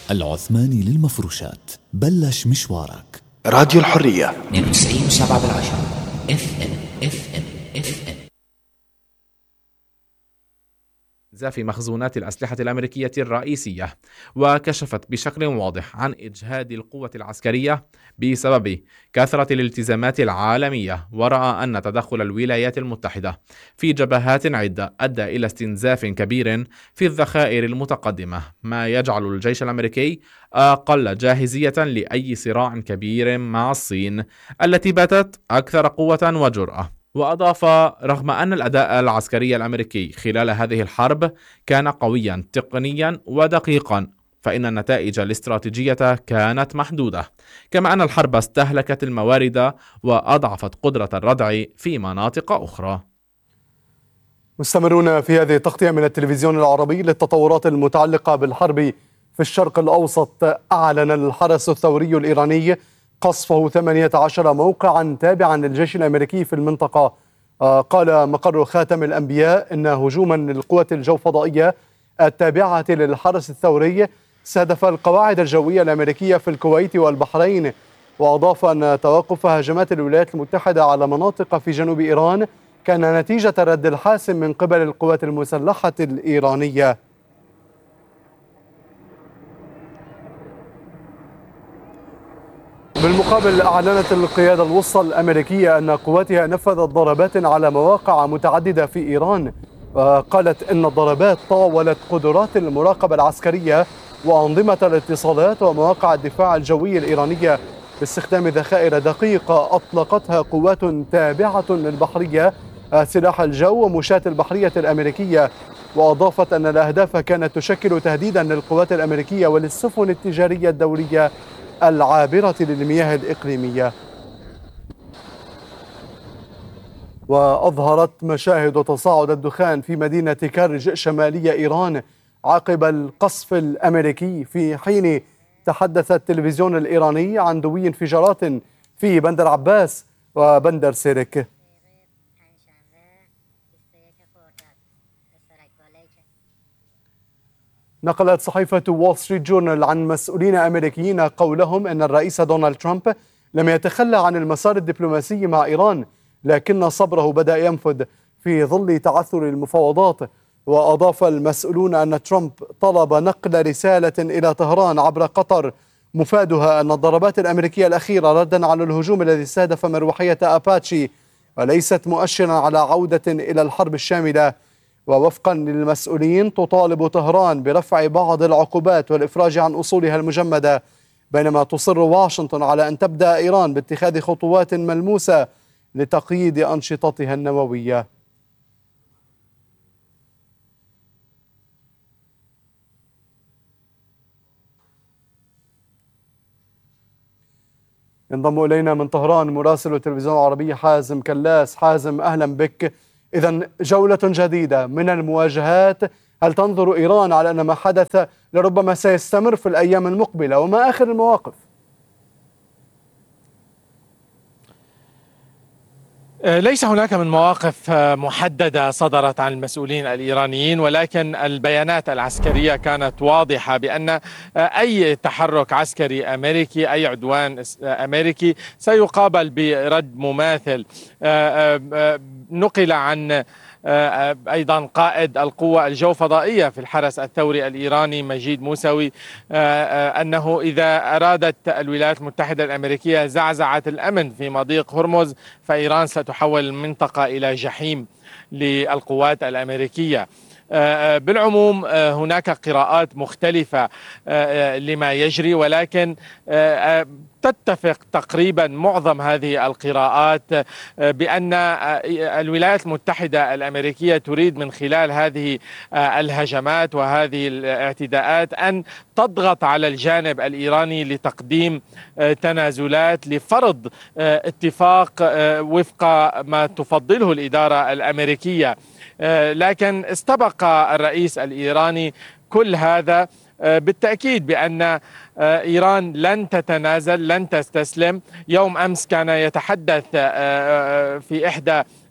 العثماني للمفروشات، بلش مشوارك. راديو الحرية 92.7 FM. في مخزونات الأسلحة الأمريكية الرئيسية، وكشفت بشكل واضح عن إجهاد القوة العسكرية بسبب كثرة الالتزامات العالمية، ورأى أن تدخل الولايات المتحدة في جبهات عدة أدى إلى استنزاف كبير في الذخائر المتقدمة، ما يجعل الجيش الأمريكي أقل جاهزية لأي صراع كبير مع الصين التي باتت أكثر قوة وجرأة. وأضاف: رغم أن الأداء العسكري الأمريكي خلال هذه الحرب كان قويا تقنيا ودقيقا، فإن النتائج الاستراتيجية كانت محدودة، كما أن الحرب استهلكت الموارد وأضعفت قدرة الردع في مناطق أخرى. مستمرون في هذه التغطية من التلفزيون العربي للتطورات المتعلقة بالحرب في الشرق الأوسط. أعلن الحرس الثوري الإيراني قصفه 18 موقعا تابعا للجيش الأمريكي في المنطقة. قال مقر خاتم الأنبياء إن هجوما للقوات الجوفضائية التابعة للحرس الثوري استهدف القواعد الجوية الأمريكية في الكويت والبحرين. وأضاف أن توقف هجمات الولايات المتحدة على مناطق في جنوب إيران كان نتيجة الرد الحاسم من قبل القوات المسلحة الإيرانية. بالمقابل، أعلنت القيادة الوسطى الأمريكية أن قواتها نفذت ضربات على مواقع متعددة في إيران. قالت إن الضربات طاولت قدرات المراقبة العسكرية وأنظمة الاتصالات ومواقع الدفاع الجوي الإيرانية باستخدام ذخائر دقيقة أطلقتها قوات تابعة للبحرية، سلاح الجو ومشاة البحرية الأمريكية. وأضافت أن الأهداف كانت تشكل تهديدا للقوات الأمريكية وللسفن التجارية الدولية العابرة للمياه الإقليمية. وأظهرت مشاهد تصاعد الدخان في مدينة كارج شمالية إيران عقب القصف الأمريكي، في حين تحدث التلفزيون الإيراني عن دوي انفجارات في بندر عباس وبندر سيرك. نقلت صحيفة وول ستريت جورنال عن مسؤولين أمريكيين قولهم أن الرئيس دونالد ترامب لم يتخلى عن المسار الدبلوماسي مع إيران، لكن صبره بدأ ينفد في ظل تعثر المفاوضات. وأضاف المسؤولون أن ترامب طلب نقل رسالة إلى طهران عبر قطر مفادها أن الضربات الأمريكية الأخيرة ردا على الهجوم الذي استهدف مروحية أباتشي وليست مؤشرا على عودة إلى الحرب الشاملة. ووفقا للمسؤولين تطالب طهران برفع بعض العقوبات والإفراج عن أصولها المجمدة، بينما تصر واشنطن على أن تبدأ إيران باتخاذ خطوات ملموسة لتقييد أنشطتها النووية. ينضم إلينا من طهران مراسل التلفزيون العربي حازم كلاس. حازم، أهلا بك. إذن جولة جديدة من المواجهات، هل تنظر إيران على أن ما حدث لربما سيستمر في الأيام المقبلة، وما آخر المواقف؟ ليس هناك من مواقف محددة صدرت عن المسؤولين الإيرانيين، ولكن البيانات العسكرية كانت واضحة بأن أي تحرك عسكري أمريكي، أي عدوان أمريكي سيقابل برد مماثل. نقل عن أيضا قائد القوة الجوفضائية في الحرس الثوري الإيراني مجيد موسوي أنه إذا أرادت الولايات المتحدة الأمريكية زعزعة الأمن في مضيق هرمز فإيران ستحول المنطقة إلى جحيم للقوات الأمريكية. بالعموم هناك قراءات مختلفة لما يجري، ولكن تتفق تقريبا معظم هذه القراءات بأن الولايات المتحدة الأمريكية تريد من خلال هذه الهجمات وهذه الاعتداءات أن تضغط على الجانب الإيراني لتقديم تنازلات لفرض اتفاق وفق ما تفضله الإدارة الأمريكية. لكن استبق الرئيس الإيراني كل هذا بالتأكيد بأن إيران لن تتنازل، لن تستسلم. يوم أمس كان يتحدث في إحدى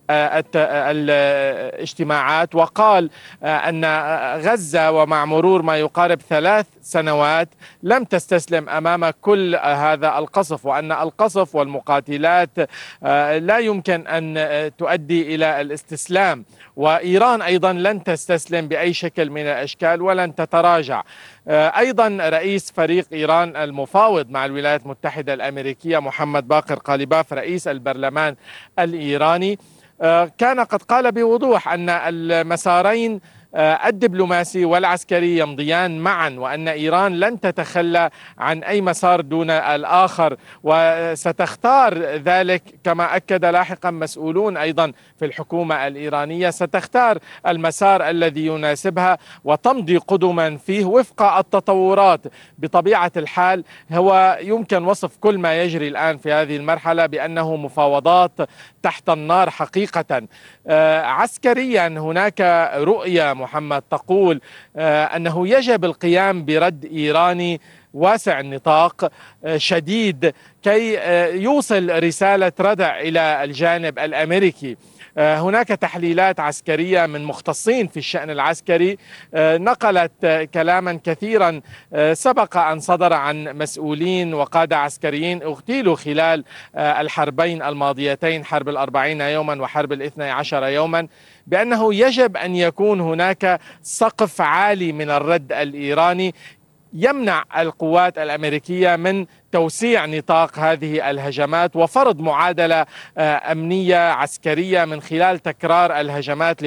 الاجتماعات، وقال أن غزة ومع مرور ما يقارب 3 سنوات لم تستسلم أمام كل هذا القصف، وأن القصف والمقاتلات لا يمكن أن تؤدي إلى الاستسلام، وإيران أيضا لن تستسلم بأي شكل من الأشكال ولن تتراجع. أيضا رئيس فريق إيران المفاوض مع الولايات المتحدة الأمريكية محمد باقر قالباف رئيس البرلمان الإيراني كان قد قال بوضوح أن المسارين الدبلوماسي والعسكري يمضيان معا، وأن إيران لن تتخلى عن أي مسار دون الآخر، وستختار ذلك كما أكد لاحقا مسؤولون أيضا في الحكومة الإيرانية، ستختار المسار الذي يناسبها وتمضي قدما فيه وفق التطورات. بطبيعة الحال هو يمكن وصف كل ما يجري الآن في هذه المرحلة بأنه مفاوضات تحت النار حقيقة. عسكريا هناك رؤية محمد تقول أنه يجب القيام برد إيراني واسع النطاق شديد كي يوصل رسالة ردع إلى الجانب الأمريكي. هناك تحليلات عسكرية من مختصين في الشأن العسكري نقلت كلاما كثيرا سبق أن صدر عن مسؤولين وقادة عسكريين اغتيلوا خلال الحربين الماضيتين، حرب 40 يوما وحرب 12 يوما، بأنه يجب أن يكون هناك سقف عالي من الرد الإيراني يمنع القوات الأمريكية من توسيع نطاق هذه الهجمات وفرض معادلة أمنية عسكرية من خلال تكرار الهجمات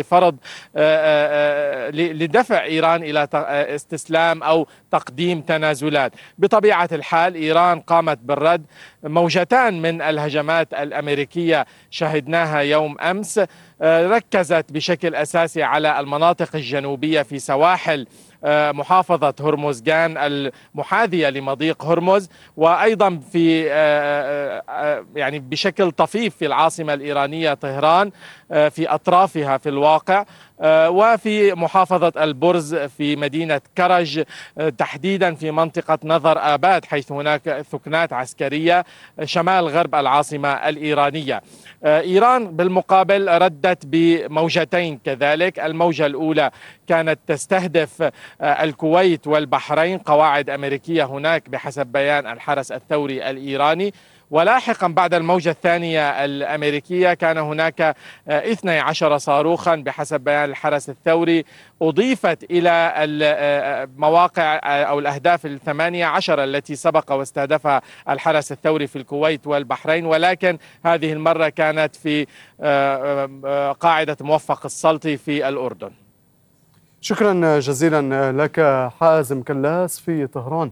لدفع إيران إلى استسلام أو تقديم تنازلات. بطبيعة الحال إيران قامت بالرد. موجتان من الهجمات الأمريكية شهدناها يوم أمس، ركزت بشكل أساسي على المناطق الجنوبية في سواحل محافظة هرمزغان المحاذية لمضيق هرمز، وأيضا في يعني بشكل طفيف في العاصمة الإيرانية طهران في أطرافها في الواقع، وفي محافظة البرز في مدينة كرج تحديدا في منطقة نظر آباد حيث هناك ثكنات عسكرية شمال غرب العاصمة الإيرانية. إيران بالمقابل ردت بموجتين كذلك. الموجة الأولى كانت تستهدف الكويت والبحرين، قواعد أمريكية هناك بحسب بيان الحرس الثوري الإيراني، ولاحقا بعد الموجة الثانية الأمريكية كان هناك 12 صاروخا بحسب بيان الحرس الثوري أضيفت إلى المواقع أو الأهداف 18 التي سبق واستهدفها الحرس الثوري في الكويت والبحرين، ولكن هذه المرة كانت في قاعدة موفق السلطي في الأردن. شكرا جزيلا لك حازم كلاس في طهران.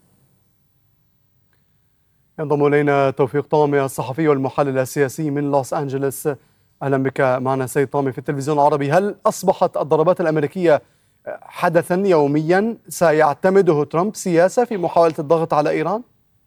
ينضم إلينا توفيق طامي الصحفي والمحلل السياسي من لوس أنجلوس. أهلا بك معنا سيد طامي في التلفزيون العربي. هل أصبحت الضربات الأمريكية حدثا يوميا سيعتمده ترامب سياسة في محاولة الضغط على إيران؟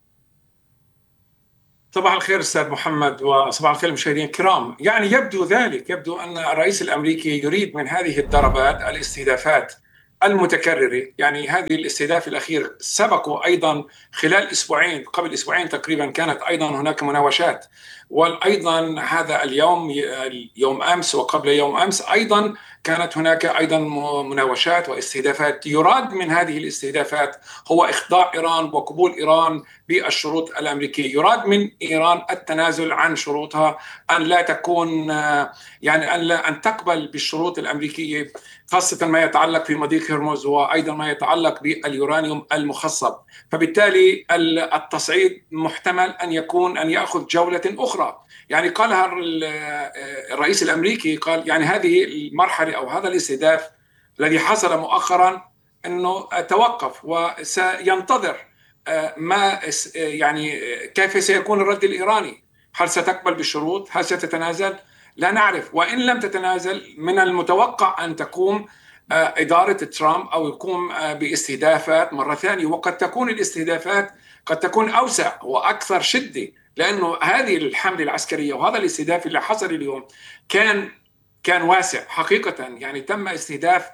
صباح الخير أستاذ محمد وصباح الخير المشاهدين الكرام. يعني يبدو أن الرئيس الأمريكي يريد من هذه الضربات الاستهدافات المتكررة. يعني هذه الاستهداف الأخير سبقوا أيضا خلال أسبوعين، قبل أسبوعين تقريبا كانت أيضا هناك مناوشات، وأيضا هذا يوم أمس وقبل يوم أمس أيضا كانت هناك أيضا مناوشات واستهدافات. يراد من هذه الاستهدافات هو إخضاع إيران وقبول إيران بالشروط الأمريكية. يراد من إيران التنازل عن شروطها، أن لا تكون يعني أن تقبل بالشروط الأمريكية، خاصة ما يتعلق في مضيق هرمز وأيضا ما يتعلق باليورانيوم المخصب. فبالتالي التصعيد محتمل أن يأخذ جولة أخرى. يعني قالها الرئيس الأمريكي، قال يعني هذه المرحلة أو هذا الاستهداف الذي حصل مؤخرا أنه توقف وسينتظر ما يعني كيف سيكون الرد الإيراني. هل ستقبل بالشروط؟ هل ستتنازل؟ لا نعرف. وإن لم تتنازل من المتوقع أن تقوم إدارة ترامب أو يقوم باستهدافات مرة ثانية، وقد تكون الاستهدافات قد تكون أوسع وأكثر شدة، لأنه هذه الحملة العسكرية وهذا الاستهداف اللي حصل اليوم كان واسع حقيقة. يعني تم استهداف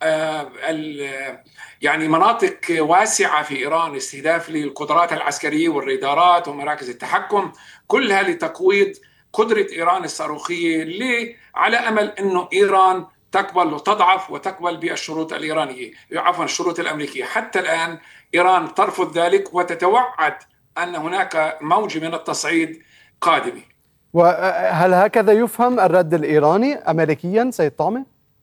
يعني مناطق واسعة في إيران، استهداف للقدرات العسكرية والرادارات ومراكز التحكم، كلها لتقويض قدرة إيران الصاروخية على أمل أنه إيران تقبل وتضعف وتقبل بالشروط الإيرانية، عفوا الشروط الأمريكية. حتى الآن إيران ترفض ذلك وتتوعد أن هناك موجة من التصعيد قادمة. وهل هكذا يفهم الرد الإيراني أمريكيا سيد طعمة؟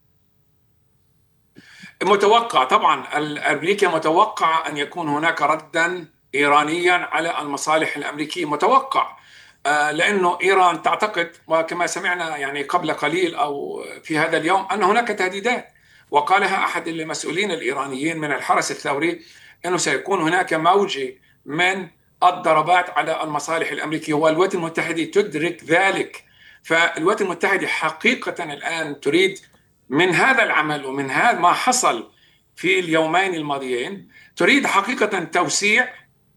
متوقع طبعا، أمريكا متوقع أن يكون هناك ردا إيرانيا على المصالح الأمريكية، متوقع، لأنه إيران تعتقد، وكما سمعنا يعني قبل قليل أو في هذا اليوم، أن هناك تهديدات، وقالها أحد المسؤولين الإيرانيين من الحرس الثوري أنه سيكون هناك موجة من الضربات على المصالح الأمريكية، والولايات المتحدة تدرك ذلك. فالولايات المتحدة حقيقة الآن تريد من هذا العمل ومن هذا ما حصل في اليومين الماضيين، تريد حقيقة توسيع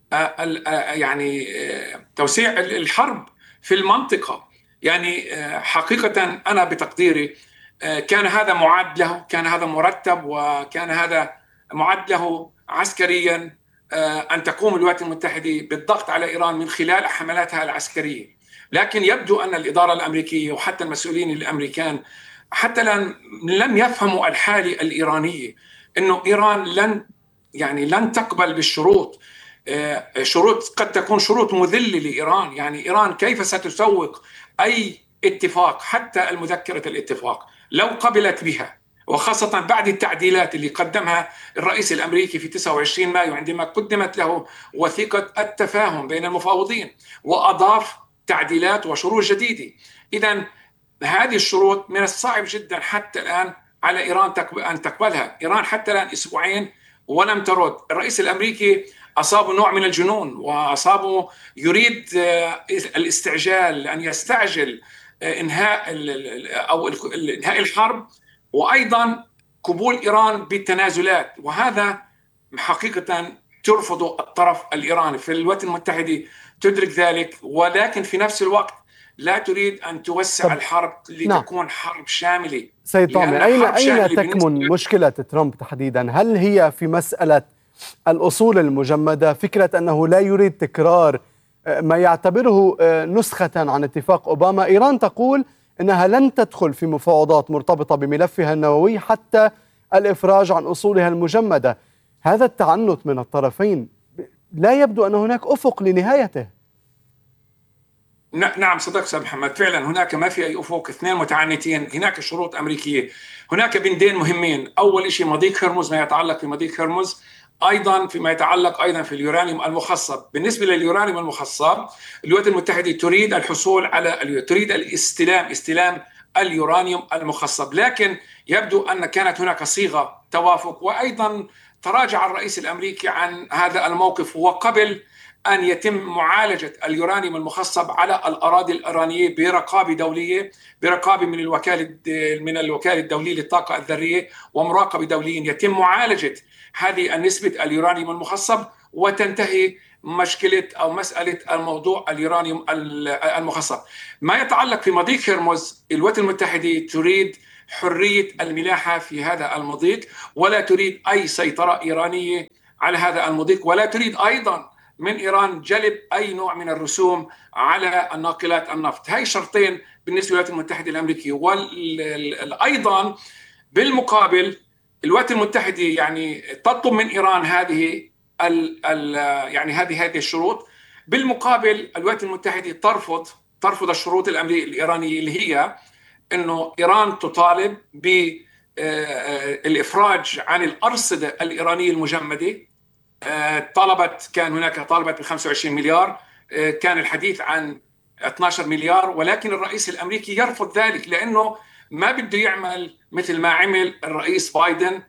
توسيع الحرب في المنطقة. يعني حقيقة أنا بتقديري كان هذا معد له، كان هذا مرتب، وكان هذا معد له عسكريا، أن تقوم الولايات المتحدة بالضغط على إيران من خلال حملاتها العسكرية. لكن يبدو أن الإدارة الأمريكية وحتى المسؤولين الأمريكان حتى لم يفهموا الحالة الإيرانية، أنه إيران لن تقبل بالشروط. شروط قد تكون شروط مذلة لإيران. يعني إيران كيف ستسوق أي اتفاق، حتى المذكرة الاتفاق، لو قبلت بها، وخاصة بعد التعديلات اللي قدمها الرئيس الأمريكي في 29 مايو عندما قدمت له وثيقة التفاهم بين المفاوضين، وأضاف تعديلات وشروط جديدة. إذن هذه الشروط من الصعب جدا حتى الآن على إيران أن تقبلها. إيران حتى الآن أسبوعين ولم ترد. الرئيس الأمريكي أصابه نوع من الجنون، وأصابه يريد الاستعجال، أن يستعجل إنهاء الحرب، وأيضا قبول إيران بالتنازلات، وهذا حقيقة ترفض الطرف الإيراني. في الولايات المتحدة تدرك ذلك، ولكن في نفس الوقت لا تريد أن توسع الحرب لتكون حرب شاملة. سيد طعمة، أين تكمن مشكلة ترامب تحديدا؟ هل هي في مسألة الأصول المجمدة، فكرة أنه لا يريد تكرار ما يعتبره نسخة عن اتفاق أوباما؟ إيران تقول أنها لن تدخل في مفاوضات مرتبطة بملفها النووي حتى الإفراج عن أصولها المجمدة. هذا التعنت من الطرفين لا يبدو أن هناك أفق لنهايته. نعم صدق سيد محمد، فعلا هناك ما في أي أفق، اثنين متعنتين. هناك شروط أمريكية، هناك بندين مهمين. أول شيء مضيق هرمز، ما يتعلق في مضيق هرمز، أيضا فيما يتعلق أيضا في اليورانيوم المخصب. بالنسبة لليورانيوم المخصب، الولايات المتحدة تريد الحصول على تريد استلام اليورانيوم المخصب، لكن يبدو أن كانت هناك صيغة توافق، وأيضا تراجع الرئيس الأمريكي عن هذا الموقف، وقبل أن يتم معالجة اليورانيوم المخصب على الأراضي الإيرانية برقابة دولية، برقابة من الوكالة الدولية للطاقة الذرية ومراقبة دولية، يتم معالجة هذه النسبة اليورانيوم المخصب، وتنتهي مشكلة أو مسألة الموضوع اليورانيوم المخصب. ما يتعلق في مضيق هرمز، الولايات المتحدة تريد حرية الملاحة في هذا المضيق، ولا تريد أي سيطرة إيرانية على هذا المضيق، ولا تريد أيضا من إيران جلب أي نوع من الرسوم على الناقلات النفط. هاي شرطين بالنسبة للولايات المتحدة الأمريكية. وأيضا بالمقابل الولايات المتحدة يعني تطلب من إيران هذه هذه الشروط. بالمقابل الولايات المتحدة ترفض الشروط الإيرانية، اللي هي إنه إيران تطالب بالإفراج عن الأرصدة الإيرانية المجمدة. كان هناك طالبت ب 25 مليار، كان الحديث عن 12 مليار، ولكن الرئيس الأمريكي يرفض ذلك، لأنه ما بده يعمل مثل ما عمل الرئيس بايدن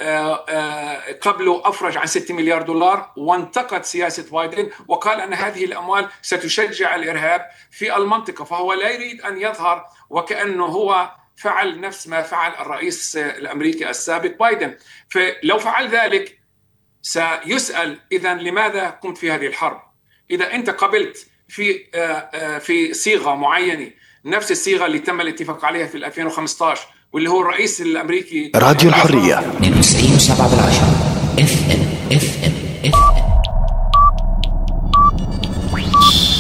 قبله، أفرج عن 6 مليار دولار، وانتقد سياسة بايدن وقال أن هذه الأموال ستشجع الإرهاب في المنطقة. فهو لا يريد أن يظهر وكأنه هو فعل نفس ما فعل الرئيس الأمريكي السابق بايدن. فلو فعل ذلك سيسأل إذن لماذا قمت في هذه الحرب؟ إذا أنت قبلت في صيغة معينة، نفس الصيغة اللي تم الاتفاق عليها في 2015، واللي هو الرئيس الأمريكي راديو الحرية 92.7 FM.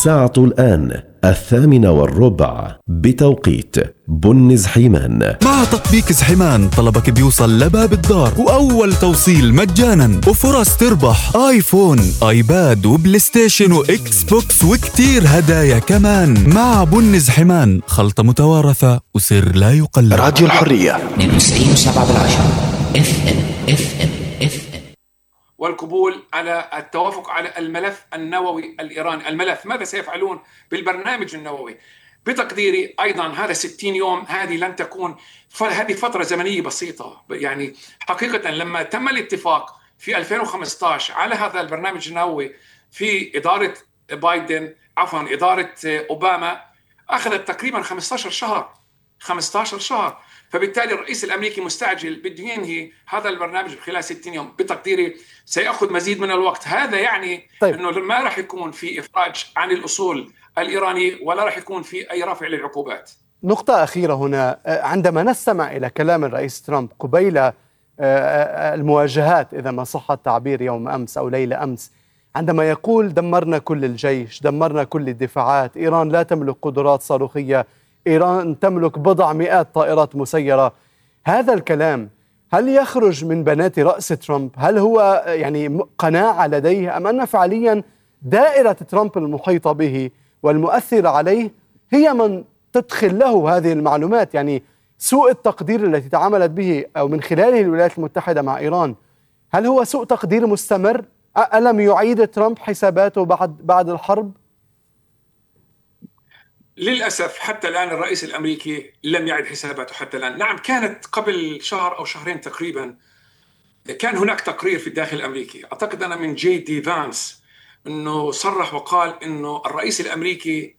الساعة الآن 8:15 بتوقيت بن زحيمان. مع تطبيق زحيمان طلبك بيوصل لباب الدار وأول توصيل مجانا وفرص تربح آيفون، آيباد وبلاي ستيشن وإكس بوكس وكتير هدايا كمان. مع بن زحيمان خلطة متوارثة وسر لا يقلد. راديو الحرية 92.7 FM. والقبول على التوافق على الملف النووي الإيراني. الملف ماذا سيفعلون بالبرنامج النووي؟ بتقديري أيضا هذا 60 يوم، هذه لن تكون، هذه فترة زمنية بسيطة. يعني حقيقة لما تم الاتفاق في 2015 على هذا البرنامج النووي في إدارة بايدن، إدارة أوباما، أخذت تقريبا 15 شهر. فبالتالي الرئيس الأمريكي مستعجل، بده ينهي هذا البرنامج خلال 60 يوم. بتقديري سيأخذ مزيد من الوقت. هذا يعني أنه ما راح يكون في إفراج عن الأصول الإيراني ولا راح يكون في أي رفع للعقوبات. نقطة أخيرة هنا، عندما نستمع إلى كلام الرئيس ترامب قبيل المواجهات إذا ما صح التعبير يوم أمس أو ليلة أمس، عندما يقول دمرنا كل الجيش، دمرنا كل الدفاعات، إيران لا تملك قدرات صاروخية، إيران تملك بضع مئات طائرات مسيرة، هذا الكلام هل يخرج من بنات رأس ترامب؟ هل هو يعني قناعة لديه، أم أن فعليا دائرة ترامب المحيطة به والمؤثرة عليه هي من تدخل له هذه المعلومات؟ يعني سوء التقدير التي تعاملت به أو من خلاله الولايات المتحدة مع إيران، هل هو سوء تقدير مستمر؟ ألم يعيد ترامب حساباته بعد الحرب؟ للأسف حتى الآن الرئيس الأمريكي لم يعد حساباته حتى الآن. نعم، كانت قبل شهر أو شهرين تقريبا كان هناك تقرير في الداخل الأمريكي، أعتقد أنا من جي دي فانس، أنه صرح وقال أنه الرئيس الأمريكي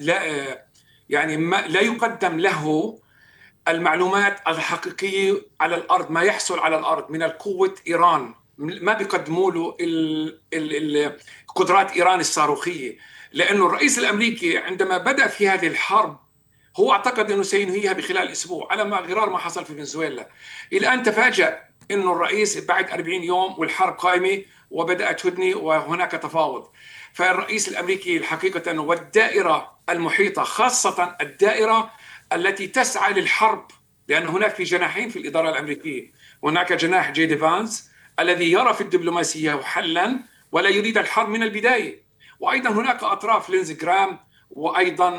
لا يقدم له المعلومات الحقيقية على الأرض، ما يحصل على الأرض من القوة إيران، ما بيقدموا له قدرات إيران الصاروخية. لأنه الرئيس الأمريكي عندما بدأ في هذه الحرب هو اعتقد أنه سينهيها بخلال أسبوع، على ما غرار ما حصل في فنزويلا. الآن تفاجأ أنه الرئيس بعد 40 يوم والحرب قائمة وبدأت هدنة وهناك تفاوض. فالرئيس الأمريكي الحقيقة والدائرة المحيطة، خاصة الدائرة التي تسعى للحرب، لأن هناك في جناحين في الإدارة الأمريكية. هناك جناح جي دي فانس الذي يرى في الدبلوماسية حلا ولا يريد الحرب من البداية، وأيضا هناك أطراف لينزي جرام وأيضا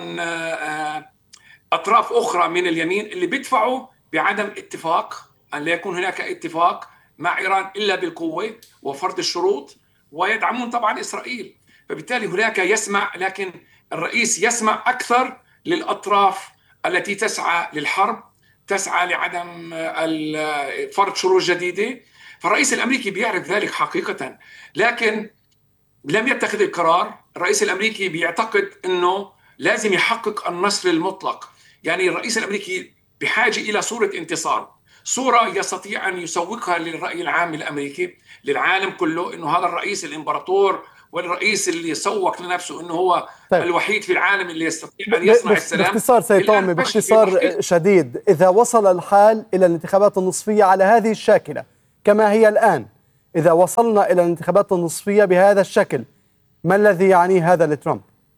أطراف أخرى من اليمين اللي بيدفعوا بعدم اتفاق، أن لا يكون هناك اتفاق مع إيران إلا بالقوة وفرض الشروط، ويدعمون طبعا إسرائيل. فبالتالي هناك يسمع، لكن الرئيس يسمع أكثر للأطراف التي تسعى للحرب، تسعى لعدم فرض شروط جديدة. فالرئيس الأمريكي بيعرف ذلك حقيقة، لكن لم يتخذ القرار. الرئيس الأمريكي بيعتقد أنه لازم يحقق النصر المطلق. يعني الرئيس الأمريكي بحاجة إلى صورة انتصار، صورة يستطيع أن يسوقها للرأي العام الأمريكي، للعالم كله، أنه هذا الرئيس الإمبراطور والرئيس اللي يسوق لنفسه أنه هو الوحيد في العالم اللي يستطيع أن يصنع السلام. باختصار سيد طامي، باختصار شديد، إذا وصل الحال إلى الانتخابات النصفية على هذه الشاكلة كما هي الآن، إذا وصلنا إلى الانتخابات النصفية بهذا الشكل، ما الذي يعنيه هذا لترامب؟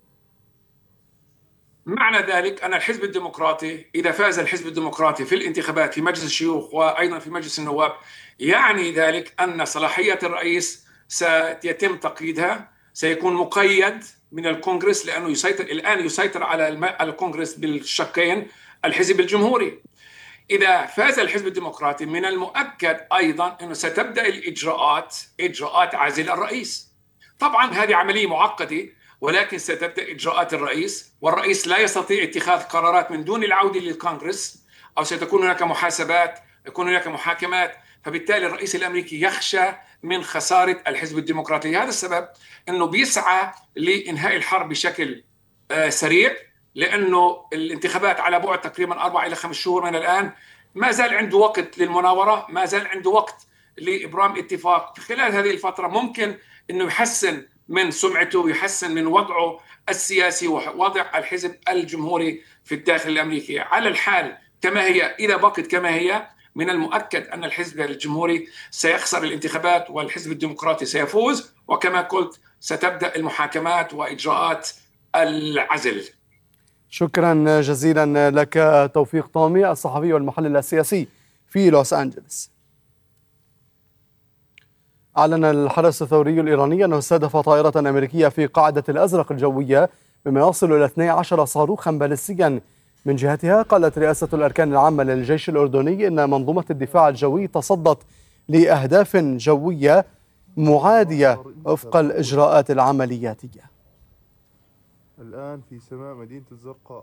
معنى ذلك أن الحزب الديمقراطي، إذا فاز الحزب الديمقراطي في الانتخابات في مجلس الشيوخ وأيضا في مجلس النواب، يعني ذلك أن صلاحية الرئيس سيتم تقييدها، سيكون مقيد من الكونغرس، لأنه الآن يسيطر على الكونغرس بالشقين، الحزب الجمهوري. إذا فاز الحزب الديمقراطي من المؤكد أيضا أنه ستبدأ إجراءات عزل الرئيس. طبعا هذه عملية معقدة، ولكن ستبدأ إجراءات الرئيس، والرئيس لا يستطيع اتخاذ قرارات من دون العودة للكونغرس، أو ستكون هناك محاسبات، يكون هناك محاكمات. فبالتالي الرئيس الأمريكي يخشى من خسارة الحزب الديمقراطي. هذا السبب أنه بيسعى لإنهاء الحرب بشكل سريع، لأنه الانتخابات على بعد تقريبا 4 إلى 5 شهور من الآن. ما زال عنده وقت للمناورة، ما زال عنده وقت لإبرام اتفاق. خلال هذه الفترة ممكن أنه يحسن من سمعته ويحسن من وضعه السياسي ووضع الحزب الجمهوري في الداخل الأمريكي. على الحال كما هي، إذا بقت كما هي، من المؤكد أن الحزب الجمهوري سيخسر الانتخابات والحزب الديمقراطي سيفوز، وكما قلت ستبدأ المحاكمات وإجراءات العزل. شكرا جزيلا لك توفيق طامي، الصحفي والمحلل السياسي في لوس أنجلوس. أعلن الحرس الثوري الإيراني أنه استهدف طائرة أمريكية في قاعدة الأزرق الجوية بما يصل إلى 12 صاروخا باليستيا. من جهتها قالت رئاسة الأركان العامة للجيش الأردني أن منظومة الدفاع الجوي تصدت لأهداف جوية معادية وفق الإجراءات العملياتية. الآن في سماء مدينة الزرقاء.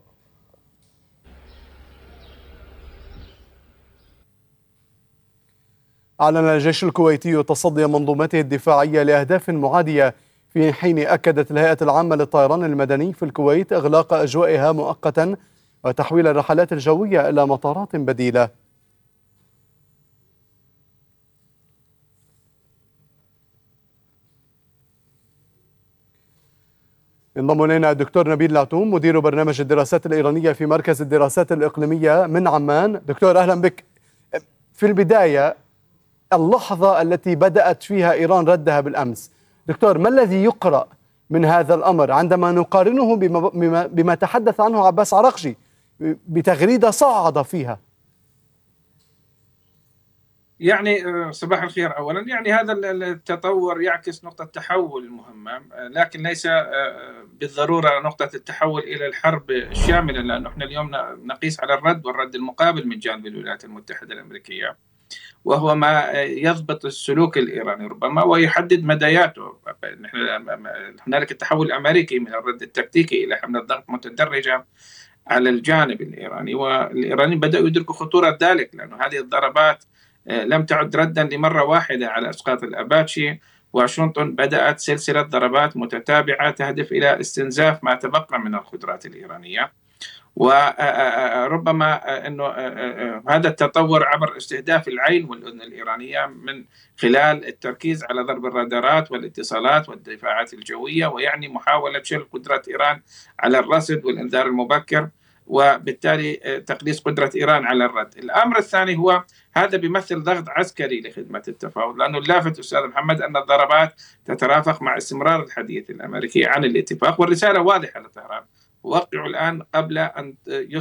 أعلن الجيش الكويتي تصدي منظومته الدفاعية لأهداف معادية، في حين أكدت الهيئة العامة للطيران المدني في الكويت إغلاق أجوائها مؤقتا وتحويل الرحلات الجوية إلى مطارات بديلة. انضم إلينا الدكتور نبيل لعتوم، مدير برنامج الدراسات الإيرانية في مركز الدراسات الإقليمية من عمان. دكتور أهلا بك. في البداية، اللحظة التي بدأت فيها إيران ردها بالأمس، دكتور ما الذي يقرأ من هذا الأمر عندما نقارنه بما تحدث عنه عباس عراقجي بتغريدة صعد فيها؟ يعني صباح الخير أولا. يعني هذا التطور يعكس نقطة تحول مهمة، لكن ليس بالضرورة نقطة التحول إلى الحرب الشاملة، لأنه احنا اليوم نقيس على الرد والرد المقابل من جانب الولايات المتحدة الأمريكية، وهو ما يضبط السلوك الإيراني ربما ويحدد مداياته. هنالك التحول الأمريكي من الرد التكتيكي إلى حملة ضغط متدرجة على الجانب الإيراني، والإيرانيين بدأوا يدركوا خطورة ذلك، لأن هذه الضربات لم تعد ردا لمرة واحدة على أسقاط الأباتشي. واشنطن بدأت سلسلة ضربات متتابعة تهدف إلى استنزاف ما تبقى من القدرات الإيرانية، وربما أنه هذا التطور عبر استهداف العين والأذن الإيرانية من خلال التركيز على ضرب الرادارات والاتصالات والدفاعات الجوية، ويعني محاولة شل قدرة إيران على الرصد والإنذار المبكر، وبالتالي تقليص قدرة إيران على الرد. الأمر الثاني هو هذا بيمثل ضغط عسكري لخدمة التفاوض، لأنه اللافت أستاذ محمد أن الضربات تترافق مع استمرار الحديث الأمريكي عن الاتفاق، والرسالة واضحة لطهران: وقعوا الآن قبل أن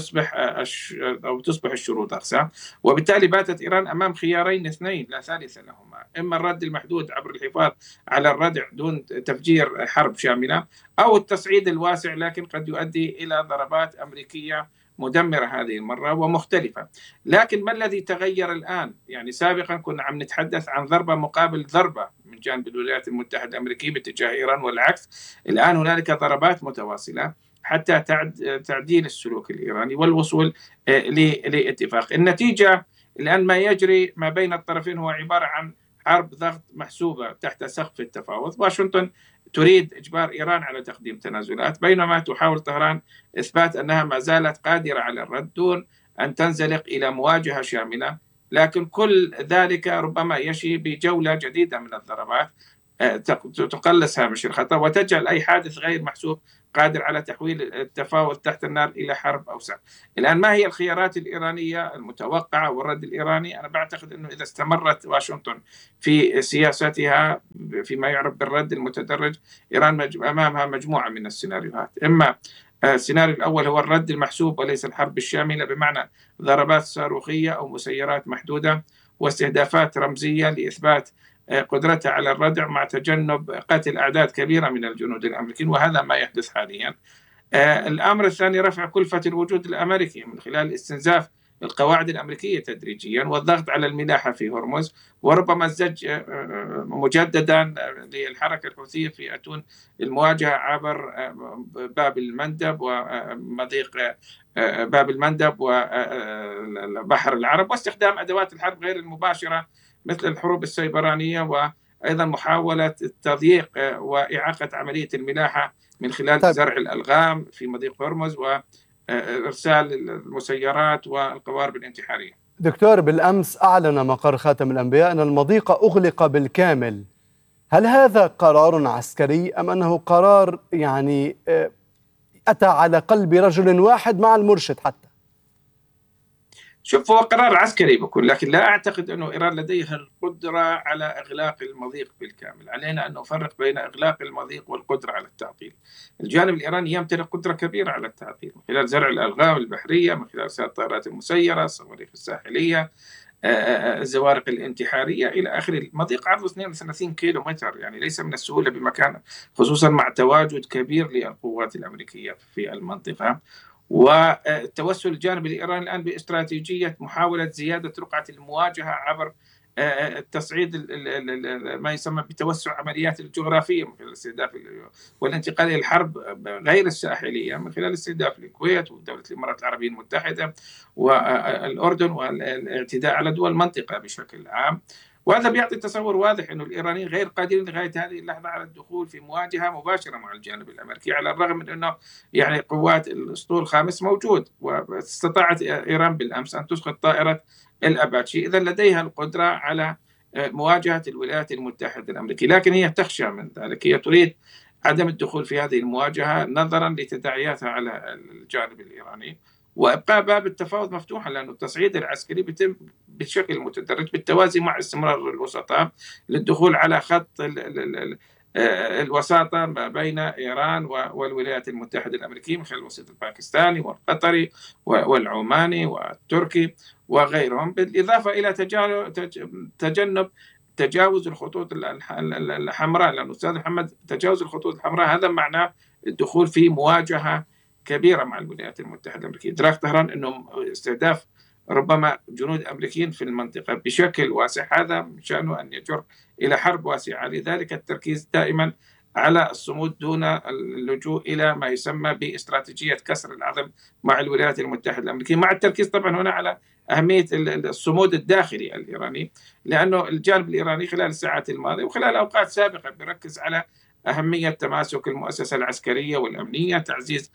تصبح الشروط أقسى. وبالتالي باتت إيران أمام خيارين اثنين لا ثالث لهما: إما الرد المحدود عبر الحفاظ على الردع دون تفجير حرب شاملة، أو التصعيد الواسع لكن قد يؤدي إلى ضربات أمريكية مدمرة هذه المرة ومختلفة. لكن ما الذي تغير الآن؟ يعني سابقا كنا عم نتحدث عن ضربة مقابل ضربة من جانب الولايات المتحدة الأمريكية باتجاه إيران والعكس. الآن هنالك ضربات متواصلة حتى تعديل السلوك الإيراني والوصول لاتفاق. النتيجة الآن ما يجري ما بين الطرفين هو عبارة عن حرب ضغط محسوبة تحت سقف التفاوض. واشنطن تريد إجبار إيران على تقديم تنازلات، بينما تحاول طهران إثبات أنها ما زالت قادرة على الرد دون أن تنزلق إلى مواجهة شاملة. لكن كل ذلك ربما يشي بجولة جديدة من الضربات تقلص هامش الخطر وتجعل أي حادث غير محسوب قادر على تحويل التفاوض تحت النار إلى حرب أوسع. الآن ما هي الخيارات الإيرانية المتوقعة والرد الإيراني؟ أنا بعتقد أنه إذا استمرت واشنطن في سياستها فيما يعرف بالرد المتدرج، إيران أمامها مجموعة من السيناريوهات. إما السيناريو الأول هو الرد المحسوب وليس الحرب الشاملة، بمعنى ضربات صاروخية أو مسيرات محدودة واستهدافات رمزية لإثبات قدرتها على الردع مع تجنب قتل أعداد كبيرة من الجنود الأمريكيين، وهذا ما يحدث حاليا. الأمر الثاني رفع كلفة الوجود الأمريكي من خلال استنزاف القواعد الأمريكية تدريجيا والضغط على الملاحة في هرمز، وربما الزج مجددا للحركة الحوثية في أتون المواجهة عبر باب المندب ومضيق باب المندب وبحر العرب، واستخدام أدوات الحرب غير المباشرة مثل الحروب السيبرانية، وأيضا محاولة التضييق وإعاقة عملية الملاحة من خلال زرع الألغام في مضيق هرمز وإرسال المسيرات والقوارب الانتحارية. دكتور، بالأمس أعلن مقر خاتم الأنبياء أن المضيق أغلق بالكامل. هل هذا قرار عسكري أم أنه قرار يعني أتى على قلب رجل واحد مع المرشد حتى؟ شوف، هو قرار عسكري بكل، لكن لا أعتقد أنه إيران لديها القدرة على إغلاق المضيق بالكامل. علينا أن نفرق بين إغلاق المضيق والقدرة على التعطيل. الجانب الإيراني يمتلك قدرة كبيرة على التعطيل من خلال زرع الألغام البحرية، من خلال الطائرات المسيرة، الصواريخ الساحلية، الزوارق الانتحارية إلى آخره. المضيق عرضه 32 كيلومتر، يعني ليس من السهولة بمكان، خصوصا مع تواجد كبير للقوات الأمريكية في المنطقة. والتوسل الجانب الإيراني الآن باستراتيجية محاولة زيادة رقعة المواجهة عبر التصعيد ما يسمى بتوسع عمليات الجغرافية من خلال الاستهداف والانتقال إلى الحرب غير الساحلية من خلال استهداف الكويت ودولة الإمارات العربية المتحدة والأردن والاعتداء على دول المنطقة بشكل عام. وهذا بيعطي تصور واضح أنه الإيرانيين غير قادرين لغاية هذه اللحظة على الدخول في مواجهة مباشرة مع الجانب الأمريكي، على الرغم من أنه يعني قوات الأسطول الخامس موجود، واستطاعت إيران بالأمس أن تسقط طائرة الأباتشي. إذا لديها القدرة على مواجهة الولايات المتحدة الأمريكية، لكن هي تخشى من ذلك. هي تريد عدم الدخول في هذه المواجهة نظرا لتداعياتها على الجانب الإيراني، وإبقاء باب التفاوض مفتوحا، لأن التصعيد العسكري بيتم بشكل متدرج بالتوازي مع استمرار الوسطاء للدخول على خط الوساطة بين إيران والولايات المتحدة الأمريكية من خلال الوسيط الباكستاني والقطري والعماني والتركي وغيرهم، بالإضافة إلى تجنب تجاوز الخطوط الحمراء. لأن أستاذ محمد، تجاوز الخطوط الحمراء هذا معناه الدخول في مواجهة كبيرة مع الولايات المتحدة الأمريكية. إدراك طهران أنه استهداف ربما جنود أمريكيين في المنطقة بشكل واسع، هذا شأنه أن يجر إلى حرب واسعة. لذلك التركيز دائما على الصمود دون اللجوء إلى ما يسمى باستراتيجية كسر العظم مع الولايات المتحدة الأمريكية، مع التركيز طبعا هنا على أهمية الصمود الداخلي الإيراني، لأنه الجانب الإيراني خلال الساعات الماضية وخلال أوقات سابقة بيركز على أهمية تماسك المؤسسة العسكرية والأمنية، تعزيز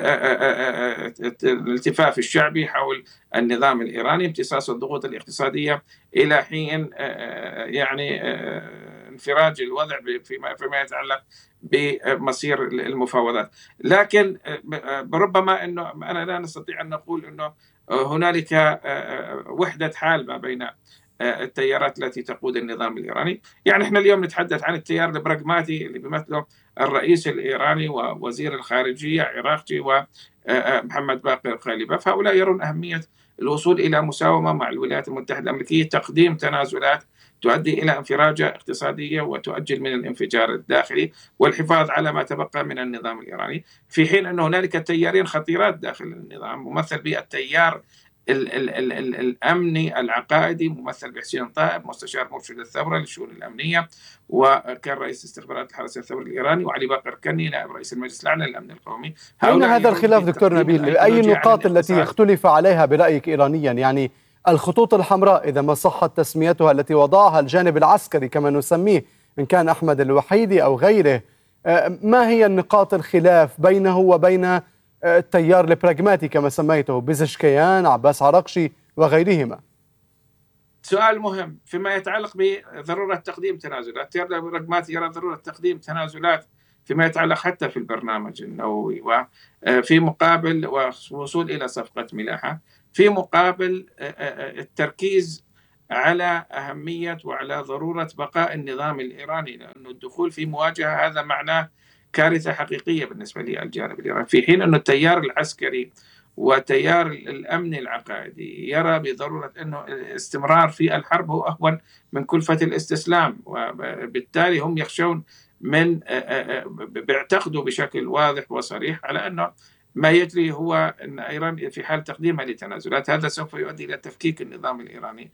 الالتفاف الشعبي حول النظام الإيراني، امتصاص الضغوط الاقتصادية إلى حين يعني انفراج الوضع فيما يتعلق بمصير المفاوضات. لكن ربما أنه أنا لا نستطيع أن نقول أنه هنالك وحدة حال ما بين التيارات التي تقود النظام الإيراني. يعني احنا اليوم نتحدث عن التيار البراغماتي اللي بيمثله الرئيس الإيراني ووزير الخارجية عراقجي ومحمد باقر غالباف. هؤلاء يرون أهمية الوصول إلى مساومة مع الولايات المتحدة الأمريكية، تقديم تنازلات تؤدي إلى انفراجة اقتصادية وتؤجل من الانفجار الداخلي، والحفاظ على ما تبقى من النظام الإيراني، في حين أن هنالك تيارين خطيرات داخل النظام، ممثل بالتيار الأمني العقائدي ممثل بحسين طائب مستشار مرشد الثورة للشؤون الأمنية وكان رئيس استخبارات الحرس الثوري الإيراني، وعلي باقر كني نائب رئيس المجلس الأعلى للأمن القومي. أين هذا الخلاف دكتور نبيل؟ أي النقاط التي اختلف عليها برأيك إيرانيا؟ يعني الخطوط الحمراء إذا ما صحت تسميتها التي وضعها الجانب العسكري كما نسميه، إن كان أحمد الوحيدي أو غيره، ما هي النقاط الخلاف بينه وبين التيار البراغماتي كما سميته، بزشكيان، عباس عراقجي وغيرهما؟ سؤال مهم فيما يتعلق بضرورة تقديم تنازلات. التيار البراغماتي يرى ضرورة تقديم تنازلات فيما يتعلق حتى في البرنامج النووي، وفي مقابل وصول إلى صفقة ملاحة، في مقابل التركيز على أهمية وعلى ضرورة بقاء النظام الإيراني، لأنه الدخول في مواجهة هذا معناه كارثة حقيقية بالنسبة للجانب الإيراني، في حين أن التيار العسكري وتيار الأمن العقائدي يرى بضرورة أنه الاستمرار في الحرب هو أهون من كلفة الاستسلام، وبالتالي هم يخشون من بيعتقدوا بشكل واضح وصريح على أنه ما يجري هو أن إيران في حال تقديمها لتنازلات هذا سوف يؤدي إلى تفكيك النظام الإيراني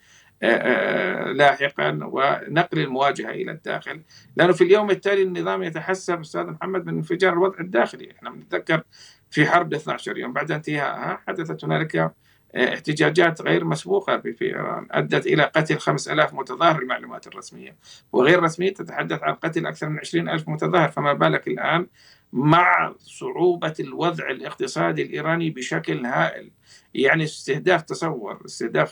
لاحقا ونقل المواجهة إلى الداخل، لأنه في اليوم التالي النظام يتحسب أستاذ محمد من انفجار الوضع الداخلي. احنا بنتذكر في حرب 12 يوم بعد انتهائها حدثت هنالك احتجاجات غير مسبوقة في إيران أدت إلى قتل 5000 متظاهر، المعلومات الرسمية، وغير رسمية تتحدث عن قتل أكثر من 20,000 متظاهر. فما بالك الآن مع صعوبة الوضع الاقتصادي الإيراني بشكل هائل، يعني استهداف، تصور استهداف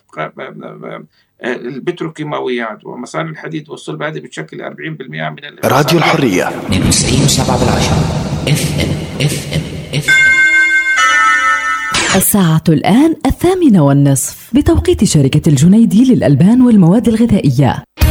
البتروكيماويات ومصانع الحديد والصلب هذه بتشكل 40% من راديو الحرية 92.7 FM. الساعة الآن 8:30 بتوقيت شركة الجنيدي للألبان والمواد الغذائية.